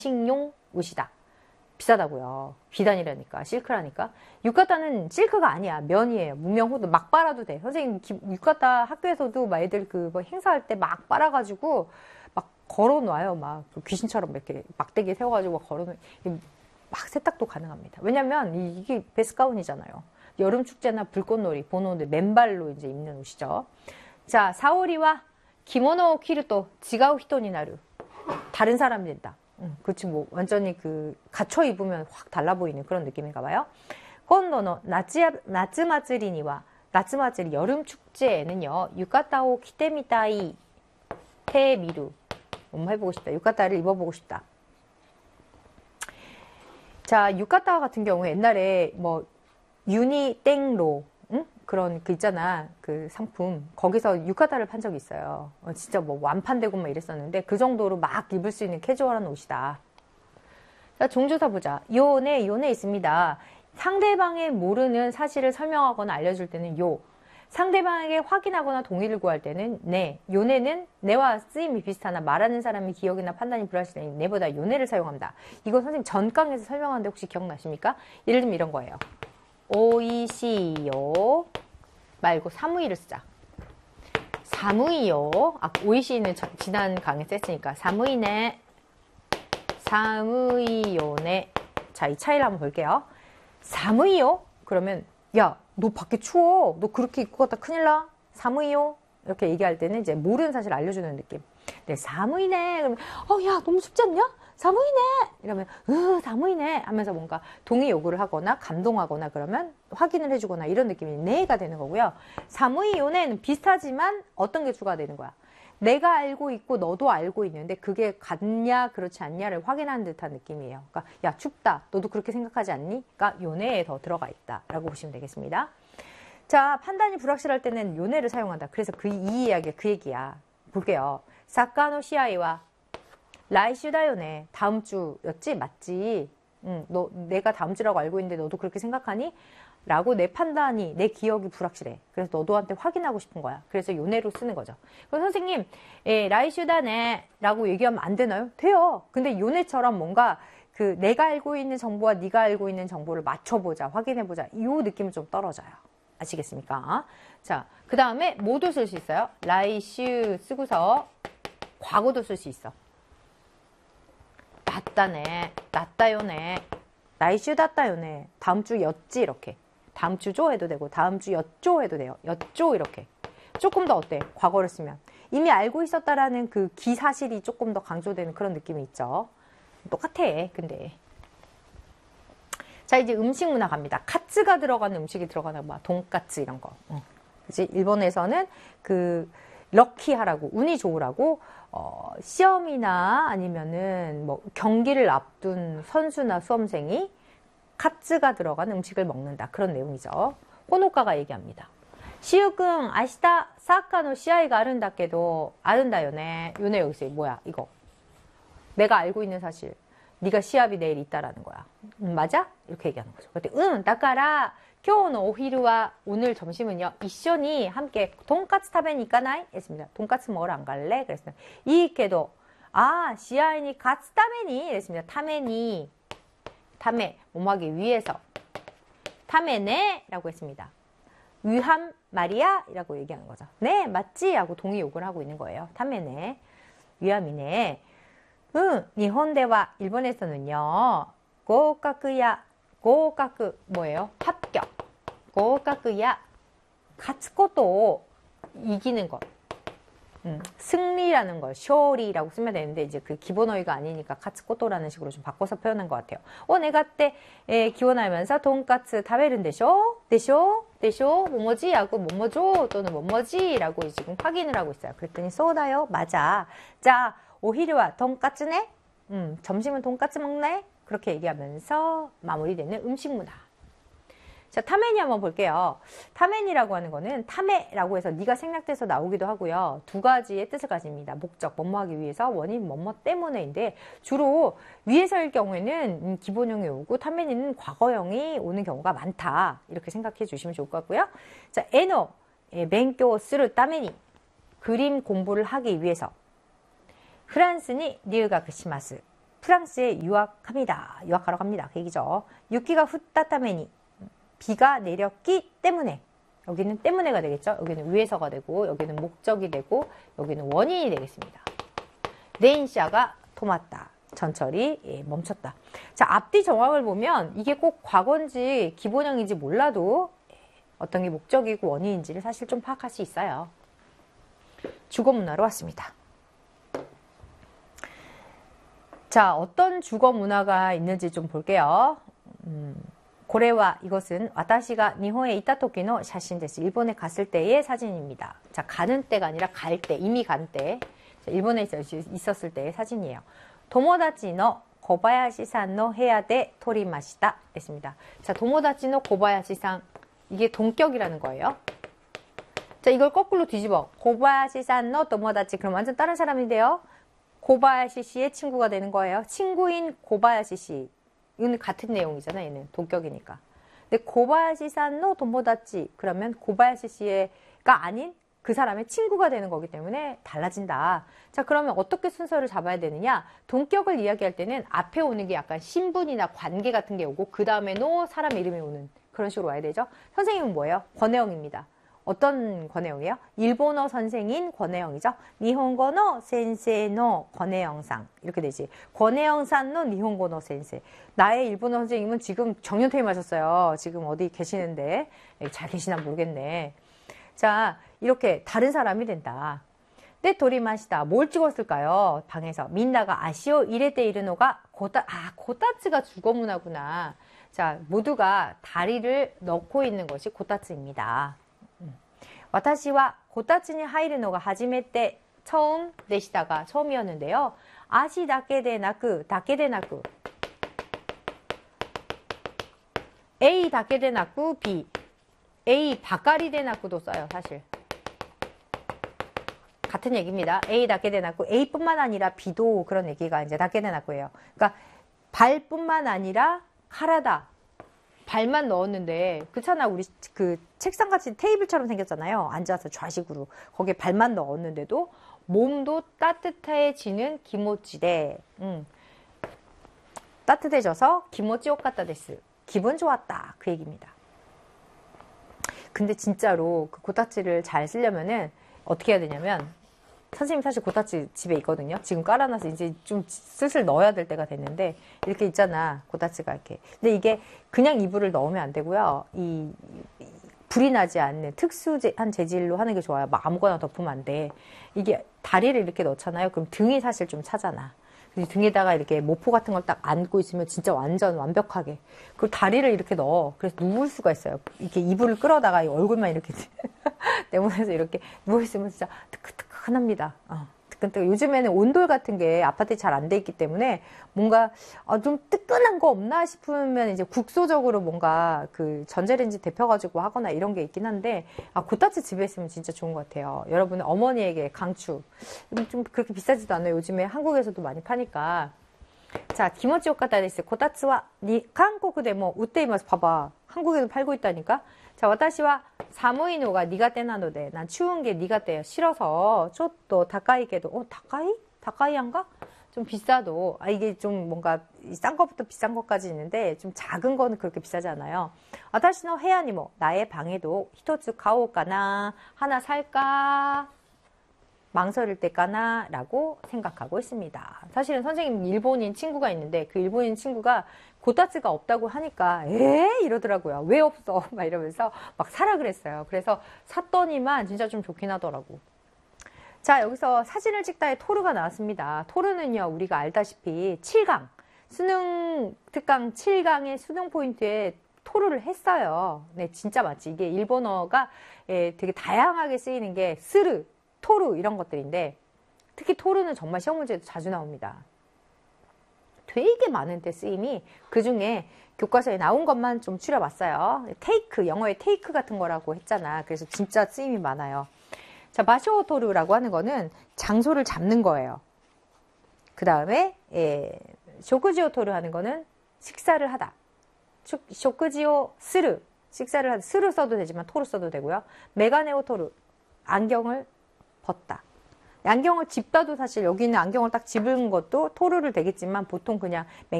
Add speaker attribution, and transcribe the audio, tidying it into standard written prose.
Speaker 1: 식용 옷이다. 비싸다고요. 비단이라니까, 실크라니까. 유카타는 실크가 아니야. 면이에요. 무명호도 막 빨아도 돼. 선생님, 유카타 학교에서도 막 애들 뭐 행사할 때 막 빨아가지고 막 걸어놔요. 막 귀신처럼 이렇게 막대기 세워가지고 걸어놓. 막 세탁도 가능합니다. 왜냐면 이게 베스가운이잖아요. 여름 축제나 불꽃놀이, 보노데 맨발로 이제 입는 옷이죠. 자, 사오리와 기모노 키르토 지가우 히토니나루. 다른 사람이 된다. 그치, 뭐, 완전히 갖춰 입으면 확 달라 보이는 그런 느낌인가 봐요. 건도노 나츠마츠리니와, 나츠마츠리 여름 축제에는요, 유카타오 키테미타이 테미루. 해보고 싶다. 유카타를 입어보고 싶다. 자, 유카타 같은 경우에 옛날에 뭐, 유니땡로, 그런 있잖아. 그 상품. 거기서 유카타를 판 적이 있어요. 진짜 뭐 완판되고 막 이랬었는데 그 정도로 막 입을 수 있는 캐주얼한 옷이다. 자, 종조사 보자. 요네 있습니다. 상대방의 모르는 사실을 설명하거나 알려줄 때는 요. 상대방에게 확인하거나 동의를 구할 때는 네. 요네는 내와 쓰임이 비슷하나 말하는 사람이 기억이나 판단이 불확실하니 내보다 요네를 사용한다. 이거 선생님 전강에서 설명하는데 혹시 기억나십니까? 예를 들면 이런 거예요. 오이시요 말고 사무이를 쓰자. 사무이요. 오이시는 지난 강의에서 했으니까 사무이네. 사무이요네. 자, 이 차이를 한번 볼게요. 사무이요? 그러면 야, 너 밖에 추워. 너 그렇게 입고 갔다 큰일 나. 사무이요? 이렇게 얘기할 때는 이제 모르는 사실을 알려주는 느낌. 네, 사무이네. 그러면 야, 너무 춥지 않냐? 사무이네! 이러면, 사무이네! 하면서 뭔가 동의 요구를 하거나 감동하거나 그러면 확인을 해주거나 이런 느낌이 네가 되는 거고요. 사무이 요네는 비슷하지만 어떤 게 추가되는 거야? 내가 알고 있고 너도 알고 있는데 그게 같냐 그렇지 않냐를 확인하는 듯한 느낌이에요. 그러니까 야, 춥다. 너도 그렇게 생각하지 않니? 그러니까 요네에 더 들어가 있다. 라고 보시면 되겠습니다. 자, 판단이 불확실할 때는 요네를 사용한다. 그래서 이 이야기가 그 얘기야. 볼게요. 사카노 시아이와 라이슈다요네. 다음 주였지? 맞지? 내가 다음 주라고 알고 있는데 너도 그렇게 생각하니? 라고 내 판단이, 내 기억이 불확실해. 그래서 너도한테 확인하고 싶은 거야. 그래서 요네로 쓰는 거죠. 그럼 선생님, 라이슈다네. 라고 얘기하면 안 되나요? 돼요. 근데 요네처럼 뭔가 내가 알고 있는 정보와 네가 알고 있는 정보를 맞춰보자, 확인해보자. 이 느낌은 좀 떨어져요. 아시겠습니까? 자, 그 다음에 뭐도 쓸 수 있어요? 라이슈 쓰고서 과거도 쓸 수 있어. 낫다네, 낫다요네, 나이슈 낫다요네, 다음 주였지 이렇게. 다음 주죠 해도 되고 다음 주였죠 해도 돼요. 였죠 이렇게. 조금 더 어때? 과거를 쓰면. 이미 알고 있었다라는 그 기사실이 조금 더 강조되는 그런 느낌이 있죠. 똑같아. 근데. 자, 이제 음식 문화 갑니다. 카츠가 들어가는 음식이 들어가나 봐. 돈까츠 이런 거. 그치? 일본에서는 럭키하라고, 운이 좋으라고, 시험이나 아니면은 뭐 경기를 앞둔 선수나 수험생이 카츠가 들어간 음식을 먹는다. 그런 내용이죠. 호노카가 얘기합니다. 시우군, 아시다 사카노 시아이가 아른다께도 아른다요네. 요네 여기서 뭐야? 이거. 내가 알고 있는 사실. 네가 시합이 내일 있다라는 거야. 맞아? 이렇게 얘기하는 거죠. 그때 다까라 교노 오히루와 오늘 점심은요. 이쇼니 함께 돈까스 타베니 이까나이? 했습니다. 돈까스 먹으러 안 갈래? 그랬습니다. 이케도 시아이니 가츠 타메니? 했습니다. 타메니 타메 몸하기 위해서 타메네 라고 했습니다. 위함 말이야? 라고 얘기하는 거죠. 네 맞지? 하고 동의 요구를 하고 있는 거예요. 타메네 위함이네. 일본대와 일본에서는요. 고가쿠야 고가쿠 뭐예요? 합격. 고가쿠야 가츠코토 이기는 것. 승리라는 걸 쇼리라고 쓰면 되는데 이제 그 기본어휘가 아니니까 가츠코토라는 식으로 좀 바꿔서 표현한 것 같아요. 내가 때 기원하면서 돈까스 타베른 데쇼? 데쇼? 뭐뭐지? 하고 뭐뭐죠? 또는 뭐뭐지? 라고 지금 확인을 하고 있어요. 그랬더니 쏘다요? 맞아. 자, 오히려와 돈까스네? 점심은 돈까스 먹네? 그렇게 얘기하면서 마무리되는 음식 문화. 자, 타메니 한번 볼게요. 타메니라고 하는 거는 타메라고 해서 네가 생략돼서 나오기도 하고요. 두 가지의 뜻을 가집니다. 목적, 뭐뭐하기 위해서, 원인, 뭐뭐 때문에인데 주로 위에서일 경우에는 기본형이 오고 타메니는 과거형이 오는 경우가 많다. 이렇게 생각해 주시면 좋을 것 같고요. 자, 에노, 벤교 쓰르 타메니 그림 공부를 하기 위해서 프랑스니 류가크 시마스. 프랑스에 유학하러 갑니다. 그 얘기죠. 유키가 후따타메니, 비가 내렸기 때문에. 여기는 때문에가 되겠죠. 여기는 위에서가 되고, 여기는 목적이 되고, 여기는 원인이 되겠습니다. 네인샤가 토마다. 전철이 멈췄다. 자, 앞뒤 정황을 보면 이게 꼭 과거인지 기본형인지 몰라도 어떤 게 목적이고 원인인지를 사실 좀 파악할 수 있어요. 주거 문화로 왔습니다. 자, 어떤 주거 문화가 있는지 좀 볼게요. 고래와 이것은 와타시가 일본에 있다 토끼의 사진です. 일본에 갔을 때의 사진입니다. 자, 가는 때가 아니라 갈 때, 이미 간 때. 자, 일본에 있었을 때의 사진이에요. 도모다치의 고바야시さんの 部屋で撮りました 됐습니다. 자, 도모다치의 고바야시さん. 이게 동격이라는 거예요. 자, 이걸 거꾸로 뒤집어. 고바야시さんの 도모다치. 그럼 완전 다른 사람인데요. 고바야시 씨의 친구가 되는 거예요. 친구인 고바야시 씨. 이건 같은 내용이잖아, 얘는. 동격이니까. 근데 고바야시さんの 도모다치. 그러면 고바야시 씨가 아닌 그 사람의 친구가 되는 거기 때문에 달라진다. 자, 그러면 어떻게 순서를 잡아야 되느냐? 동격을 이야기할 때는 앞에 오는 게 약간 신분이나 관계 같은 게 오고 그 다음에도 사람 이름이 오는 그런 식으로 와야 되죠. 선생님은 뭐예요? 권혜영입니다. 어떤 권혜영이에요? 일본어 선생인 권혜영이죠. 니혼고노 센세노 권혜영상 이렇게 되지. 권혜영산노 니혼고노 센세. 나의 일본어 선생님은 지금 정년퇴임하셨어요. 지금 어디 계시는데 잘 계시나 모르겠네. 자, 이렇게 다른 사람이 된다. 네, 도리마시다. 뭘 찍었을까요? 방에서. 민나가 아시오 이레테 이르노가 고타츠가 주거 문화구나. 자, 모두가 다리를 넣고 있는 것이 고타츠입니다. 와타시와 고타츠니 하이르노가 하지메때 처음 되시다가 처음이었는데요. 아시 다케데나쿠 A 다케데나쿠 B A 바까리데나쿠도 써요, 사실. 같은 얘기입니다. A 다케데나쿠 A뿐만 아니라 B도 그런 얘기가 이제 다케데나쿠예요. 그러니까 발뿐만 아니라 카라다. 발만 넣었는데 그렇잖아. 우리 그 책상같이 테이블처럼 생겼잖아요. 앉아서 좌식으로. 거기에 발만 넣었는데도 몸도 따뜻해지는 기모찌데. 따뜻해져서 기모찌 오카타 데스. 기분 좋았다. 그 얘기입니다. 근데 진짜로 그 고타치를 잘 쓰려면은 어떻게 해야 되냐면 선생님 사실 고타치 집에 있거든요. 지금 깔아놔서 이제 좀 슬슬 넣어야 될 때가 됐는데 이렇게 있잖아. 고타치가 이렇게. 근데 이게 그냥 이불을 넣으면 안 되고요. 이 불이 나지 않는 특수한 재질로 하는 게 좋아요. 막 아무거나 덮으면 안 돼. 이게 다리를 이렇게 넣잖아요. 그럼 등이 사실 좀 차잖아. 등에다가 이렇게 모포 같은 걸 딱 안고 있으면 진짜 완전 완벽하게. 그리고 다리를 이렇게 넣어. 그래서 누울 수가 있어요. 이렇게 이불을 끌어다가 얼굴만 이렇게 내보내서 이렇게 누워있으면 진짜 뜨끈뜨끈합니다. 뜨끈뜨끈. 요즘에는 온돌 같은 게 아파트에 잘 안 돼 있기 때문에 뭔가 좀 뜨끈한 거 없나 싶으면 이제 국소적으로 뭔가 그 전자레인지 데펴가지고 하거나 이런 게 있긴 한데 고타츠 집에 있으면 진짜 좋은 것 같아요. 여러분 어머니에게 강추. 좀 그렇게 비싸지도 않아요. 요즘에 한국에서도 많이 파니까. 자, 기모찌 오카타 데스. 고타츠와 한국에 뭐 우테이마스 봐봐. 한국에도 팔고 있다니까. 자, 와타시와 사무이노가 니가떼나노데. 난 추운 게 니가떼요. 싫어서. 또 다카이게도. 다카이? 다카이한가? 좀 비싸도. 이게 좀 뭔가 싼 것부터 비싼 것까지 있는데 좀 작은 거는 그렇게 비싸지 않아요. 와타시노 헤야니모. 나의 방에도 히토츠 가오까나. 하나 살까? 망설일 때까나 라고 생각하고 있습니다. 사실은 선생님 일본인 친구가 있는데 그 일본인 친구가 고타츠가 없다고 하니까 이러더라고요. 왜 없어? 막 이러면서 막 사라 그랬어요. 그래서 샀더니만 진짜 좀 좋긴 하더라고. 자, 여기서 사진을 찍다의 토르가 나왔습니다. 토르는요, 우리가 알다시피 7강, 수능 특강 7강의 수능 포인트에 토르를 했어요. 네, 진짜 맞지. 이게 일본어가 되게 다양하게 쓰이는 게 스르, 토르 이런 것들인데 특히 토르는 정말 시험 문제에도 자주 나옵니다. 되게 많은데 쓰임이 그중에 교과서에 나온 것만 좀 추려봤어요. 테이크, 영어의 테이크 같은 거라고 했잖아. 그래서 진짜 쓰임이 많아요. 자, 마쇼 토르라고 하는 거는 장소를 잡는 거예요. 그 다음에 쇼쿠지오 토르 하는 거는 식사를 하다. 쇼쿠지오 스르, 식사를 하다. 스르 써도 되지만 토르 써도 되고요. 메가네오 토르, 안경을 벗다. 안경을 집다도 사실 여기 있는 안경을 딱 집은 것도 토르를 되겠지만 보통 그냥